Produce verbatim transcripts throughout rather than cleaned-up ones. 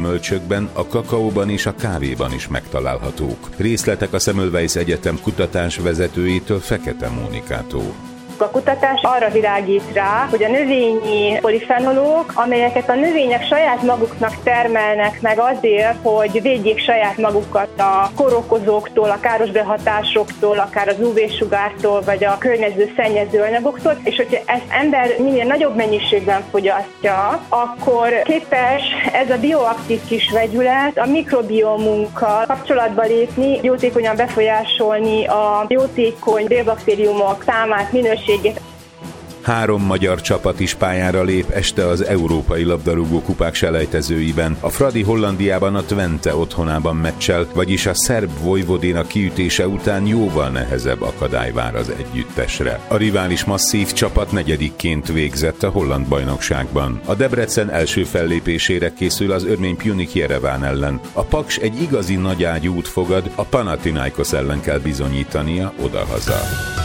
gyümölcsökben, a kakaóban és a kávéban is megtalálhatók. Részletek a Semmelweis Egyetem kutatásvezetőjétől, Fekete Mónikától. A kutatás arra világít rá, hogy a növényi polifenolok, amelyeket a növények saját maguknak termelnek meg azért, hogy védjék saját magukat a kórokozóktól, a káros behatásoktól, akár az ú vé-sugártól, vagy a környező szennyező anyagoktól, és hogyha ezt ember minél nagyobb mennyiségben fogyasztja, akkor képes ez a bioaktív kis vegyület a mikrobiomunkkal kapcsolatba lépni, jótékonyan befolyásolni a jótékony bélbaktériumok számát, minőségét. Három magyar csapat is pályára lép este az európai labdarúgó kupák selejtezőiben. A Fradi Hollandiában a Twente otthonában meccsel, vagyis a szerb Vojvodina kiütése után jóval nehezebb akadály vár az együttesre. A rivális masszív csapat negyedikként végzett a holland bajnokságban. A Debrecen első fellépésére készül az örmény Pjunik Jereván ellen. A Paks egy igazi nagyágyút fogad, a Panathinaikos ellen kell bizonyítania odahaza.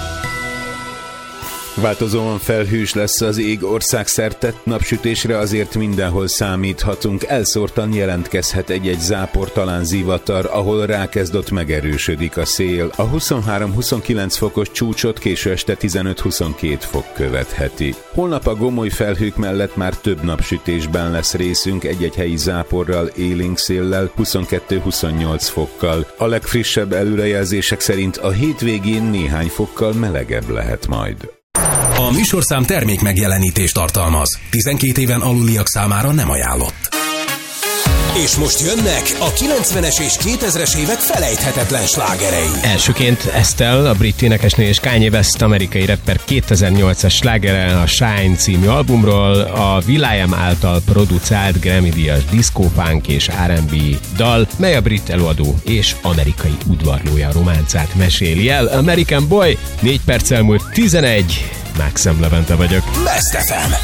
Változóan felhős lesz az ég országszerte, napsütésre azért mindenhol számíthatunk, elszórtan jelentkezhet egy-egy zápor, talán zivatar, ahol rákezdott megerősödik a szél. A huszonhárom-huszonkilenc fokos csúcsot késő este tizenöt-huszonkét fok követheti. Holnap a gomoly felhők mellett már több napsütésben lesz részünk, egy-egy helyi záporral, élénk széllel, huszonkettő-huszonnyolc fokkal. A legfrissebb előrejelzések szerint a hétvégén néhány fokkal melegebb lehet majd. A műsorszám termék megjelenítést tartalmaz. tizenkét éven aluliak számára nem ajánlott. És most jönnek a kilencvenes és kétezres évek felejthetetlen slágerei. Elsőként Estelle, a brit énekesnő, és Kanye West, amerikai rapper kétezer-nyolcas slágere a Shine című albumról, a will.i.am által producerált Grammy-díjas disco-punk és er end bé dal, mely a brit előadó és amerikai udvarlója románcát meséli el. American Boy, négy perccel múlt tizenegy, Maxim Levente vagyok. Best ef em.